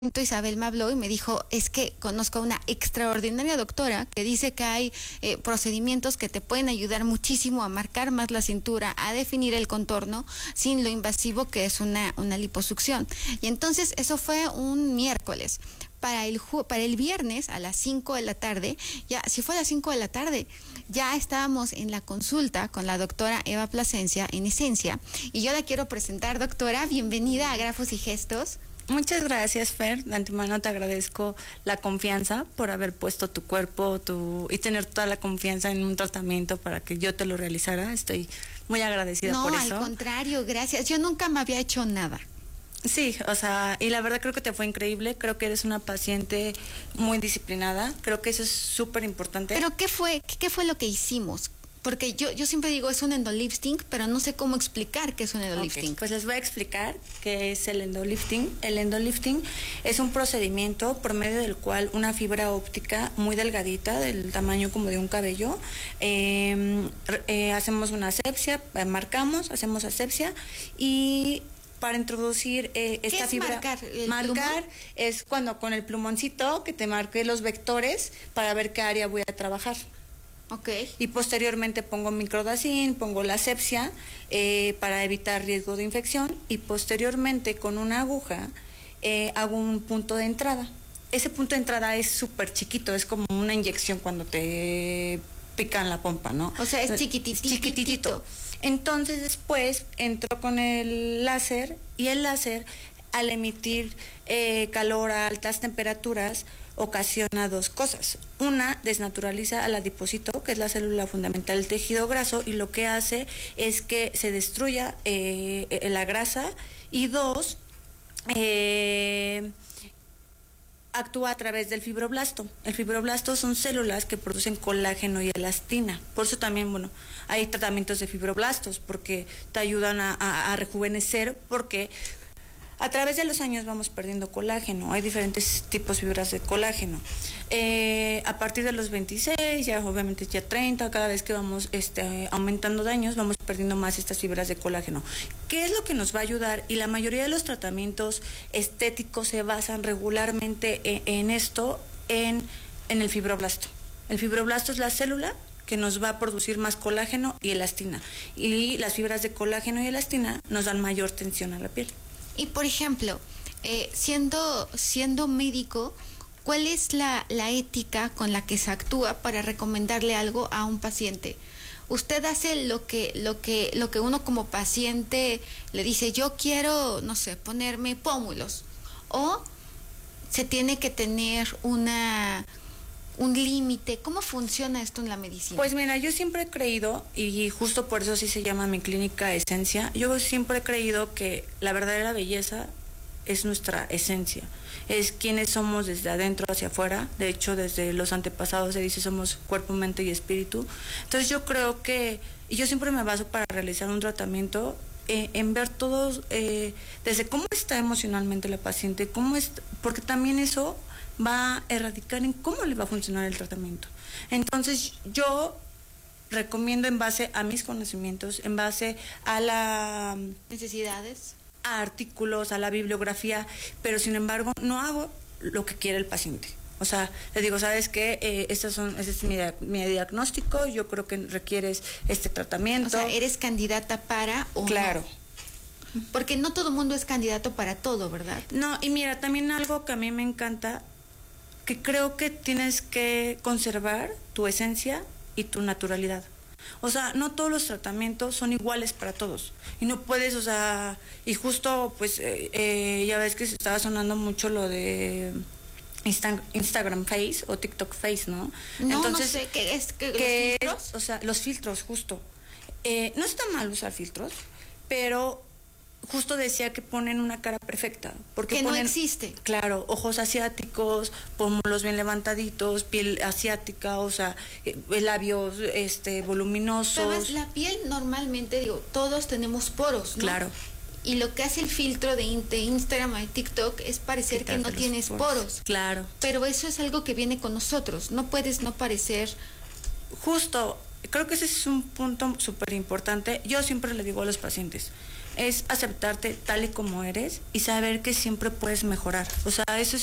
Isabel me habló y me dijo, es que conozco a una extraordinaria doctora que dice que hay procedimientos que te pueden ayudar muchísimo a marcar más la cintura, a definir el contorno sin lo invasivo que es una liposucción. Y entonces eso fue un miércoles. Para el viernes a las 5 de la tarde, ya, si fue a las 5 de la tarde, ya estábamos en la consulta con la doctora Eva Plasencia en Esencia. Y yo la quiero presentar, doctora, bienvenida a Grafos y Gestos. Muchas gracias, Fer. De antemano te agradezco la confianza por haber puesto tu cuerpo y tener toda la confianza en un tratamiento para que yo te lo realizara. Estoy muy agradecida por eso. No, al contrario, gracias. Yo nunca me había hecho nada. Sí, o sea, y la verdad creo que te fue increíble. Creo que eres una paciente muy disciplinada. Creo que eso es súper importante. Pero ¿qué fue lo que hicimos? Porque yo siempre digo es un endolifting, pero no sé cómo explicar qué es un endolifting. Okay, pues les voy a explicar qué es el endolifting. El endolifting es un procedimiento por medio del cual una fibra óptica muy delgadita, del tamaño como de un cabello, hacemos una asepsia, marcamos, hacemos asepsia y para introducir esta fibra. Marcar es cuando con el plumoncito que te marque los vectores para ver qué área voy a trabajar. Okay. Y posteriormente pongo microdacin, pongo la asepsia para evitar riesgo de infección y posteriormente con una aguja hago un punto de entrada. Ese punto de entrada es súper chiquito, es como una inyección cuando te pican la pompa, ¿no? O sea, es chiquititito. Entonces después entro con el láser y el láser al emitir calor a altas temperaturas ocasiona dos cosas. Una, desnaturaliza al adipocito, que es la célula fundamental del tejido graso, y lo que hace es que se destruya la grasa. Y dos, actúa a través del fibroblasto. El fibroblasto son células que producen colágeno y elastina. Por eso también, bueno, hay tratamientos de fibroblastos, porque te ayudan a rejuvenecer, porque a través de los años vamos perdiendo colágeno. Hay diferentes tipos de fibras de colágeno. A partir de los 26, ya obviamente ya 30, cada vez que vamos aumentando de años, vamos perdiendo más estas fibras de colágeno. ¿Qué es lo que nos va a ayudar? Y la mayoría de los tratamientos estéticos se basan regularmente en esto, en el fibroblasto. El fibroblasto es la célula que nos va a producir más colágeno y elastina. Y las fibras de colágeno y elastina nos dan mayor tensión a la piel. Y por ejemplo, siendo médico, ¿cuál es la ética con la que se actúa para recomendarle algo a un paciente? Usted hace lo que uno como paciente le dice, yo quiero, no sé, ponerme pómulos, o se tiene que tener un límite. ¿Cómo funciona esto en la medicina? Pues mira, yo siempre he creído, y justo por eso sí se llama mi clínica Esencia, yo siempre he creído que la verdadera belleza es nuestra esencia, es quienes somos desde adentro hacia afuera. De hecho, desde los antepasados se dice somos cuerpo, mente y espíritu. Entonces yo creo que, y yo siempre me baso para realizar un tratamiento en ver todos, desde cómo está emocionalmente la paciente, porque también eso va a erradicar en cómo le va a funcionar el tratamiento. Entonces yo recomiendo en base a mis conocimientos, en base a las necesidades, a artículos, a la bibliografía, pero sin embargo no hago lo que quiere el paciente. O sea, le digo, ¿sabes qué? Este es mi diagnóstico, yo creo que requieres este tratamiento. O sea, ¿eres candidata para o claro. No? Porque no todo mundo es candidato para todo, ¿verdad? No, y mira, también algo que a mí me encanta, que creo que tienes que conservar tu esencia y tu naturalidad. O sea, no todos los tratamientos son iguales para todos. Y no puedes, o sea, y justo, pues, ya ves que se estaba sonando mucho lo de Instagram Face o TikTok Face, ¿no? No, entonces, no sé, ¿qué es? ¿Los filtros? O sea, los filtros, justo. No está mal usar filtros, pero justo decía que ponen una cara perfecta, porque que ponen, no existe. Claro, ojos asiáticos, pómulos bien levantaditos, piel asiática, o sea, labios voluminosos. Sabes, la piel normalmente, digo, todos tenemos poros, ¿no? Claro. Y lo que hace el filtro de Instagram y TikTok es parecer quitarte que no tienes poros. Claro. Pero eso es algo que viene con nosotros. No puedes no parecer. Justo, creo que ese es un punto súper importante. Yo siempre le digo a los pacientes, es aceptarte tal y como eres y saber que siempre puedes mejorar. O sea, eso es